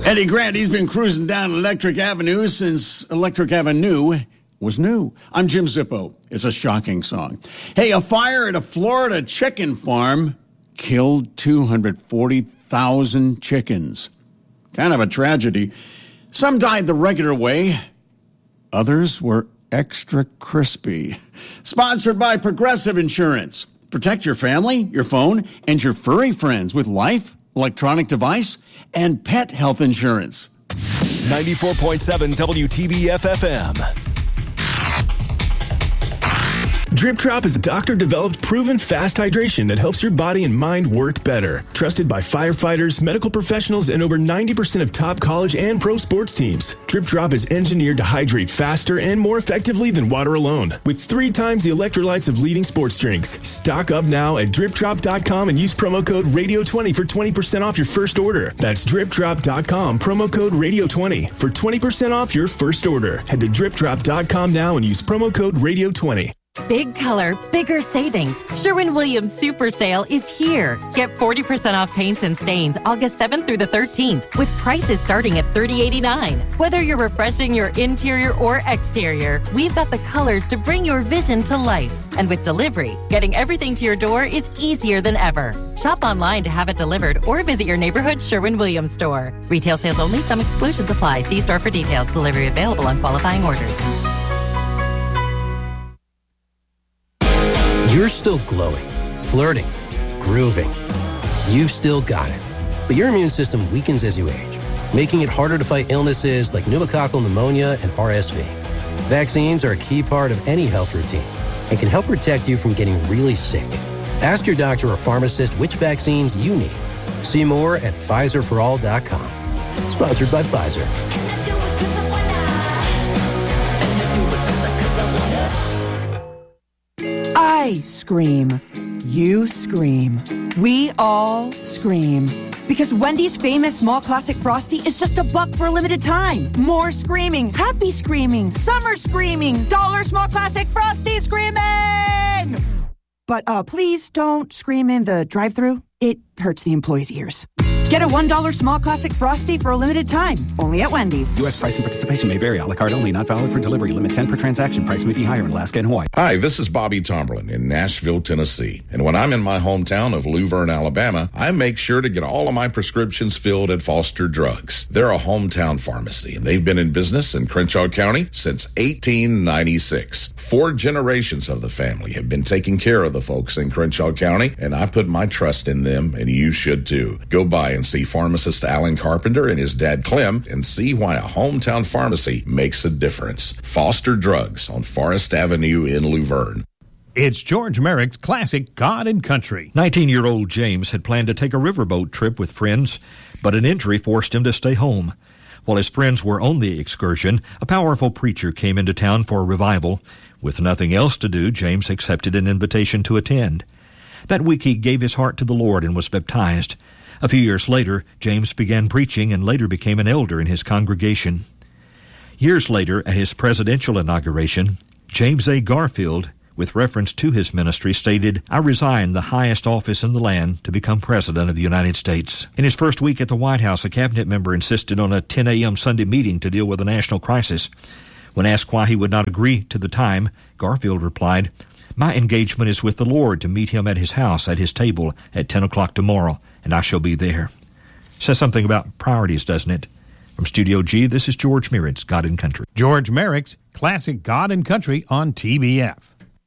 Eddie Grant, he's been cruising down Electric Avenue since Electric Avenue was new. I'm Jim Zippo. It's a shocking song. Hey, a fire at a Florida chicken farm killed 240,000 chickens. Kind of a tragedy. Some died the regular way. Others were extra crispy. Sponsored by Progressive Insurance. Protect your family, your phone, and your furry friends with life, electronic device, and pet health insurance. 94.7 WTBF-FM. Drip Drop is a doctor-developed, proven fast hydration that helps your body and mind work better. Trusted by firefighters, medical professionals, and over 90% of top college and pro sports teams. Drip Drop is engineered to hydrate faster and more effectively than water alone, with 3 times the electrolytes of leading sports drinks. Stock up now at dripdrop.com and use promo code RADIO20 for 20% off your first order. That's dripdrop.com, promo code RADIO20 for 20% off your first order. Head to dripdrop.com now and use promo code RADIO20. Big color, bigger savings. Sherwin-Williams Super Sale is here. Get 40% off paints and stains August 7th through the 13th with prices starting at $30.89. Whether you're refreshing your interior or exterior, we've got the colors to bring your vision to life. And with delivery, getting everything to your door is easier than ever. Shop online to have it delivered or visit your neighborhood Sherwin-Williams store. Retail sales only. Some exclusions apply. See store for details. Delivery available on qualifying orders. You're still glowing, flirting, grooving. You've still got it. But your immune system weakens as you age, making it harder to fight illnesses like pneumococcal pneumonia and RSV. Vaccines are a key part of any health routine and can help protect you from getting really sick. Ask your doctor or pharmacist which vaccines you need. See more at PfizerForAll.com. Sponsored by Pfizer. I scream. You scream. We all scream. Because Wendy's famous small classic Frosty is just $1 for a limited time. More screaming. Happy screaming. Summer screaming. $1 small classic Frosty screaming! But please don't scream in the drive-thru. It hurts the employees' ears. Get a $1 small classic Frosty for a limited time. Only at Wendy's. U.S. price and participation may vary. A la carte only. Not valid for delivery. Limit 10 per transaction. Price may be higher in Alaska and Hawaii. Hi, this is Bobby Tomberlin in Nashville, Tennessee. And when I'm in my hometown of Luverne, Alabama, I make sure to get all of my prescriptions filled at Foster Drugs. They're a hometown pharmacy, and they've been in business in Crenshaw County since 1896. 4 generations of the family have been taking care of the folks in Crenshaw County, and I put my trust in them, and you should too. Go by and see pharmacist Alan Carpenter and his dad Clem and see why a hometown pharmacy makes a difference. Foster Drugs on Forest Avenue in Luverne. It's George Merrick's classic God and Country. 19-year-old James had planned to take a riverboat trip with friends, but an injury forced him to stay home. While his friends were on the excursion, a powerful preacher came into town for a revival. With nothing else to do, James accepted an invitation to attend. That week he gave his heart to the Lord and was baptized. A few years later, James began preaching and later became an elder in his congregation. Years later, at his presidential inauguration, James A. Garfield, with reference to his ministry, stated, "I resign the highest office in the land to become President of the United States." In his first week at the White House, a cabinet member insisted on a 10 a.m. Sunday meeting to deal with a national crisis. When asked why he would not agree to the time, Garfield replied, "My engagement is with the Lord to meet him at his house, at his table, at 10 o'clock tomorrow, and I shall be there." Says something about priorities, doesn't it? From Studio G, this is George Merritt's God and Country. George Merrick's classic God and Country on TBF.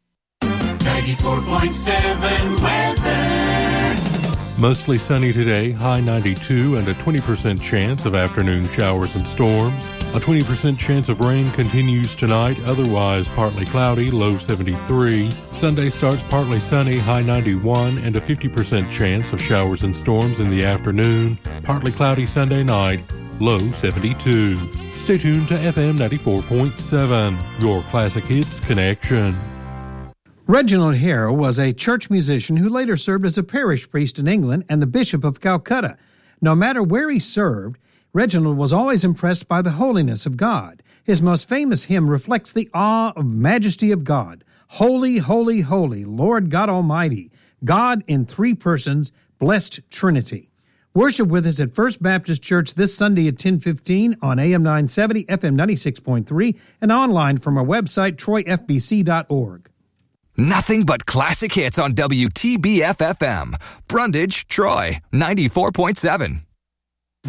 94.7 weather. Mostly sunny today, high 92 and a 20% chance of afternoon showers and storms. A 20% chance of rain continues tonight, otherwise partly cloudy, low 73. Sunday starts partly sunny, high 91 and a 50% chance of showers and storms in the afternoon. Partly cloudy Sunday night, low 72. Stay tuned to FM 94.7, your classic hits connection. Reginald Hare was a church musician who later served as a parish priest in England and the Bishop of Calcutta. No matter where he served, Reginald was always impressed by the holiness of God. His most famous hymn reflects the awe of majesty of God. Holy, holy, holy, Lord God Almighty, God in 3 persons, blessed Trinity. Worship with us at First Baptist Church this Sunday at 10:15 on AM 970, FM 96.3, and online from our website, troyfbc.org. Nothing but classic hits on WTBF-FM. Brundage, Troy, 94.7.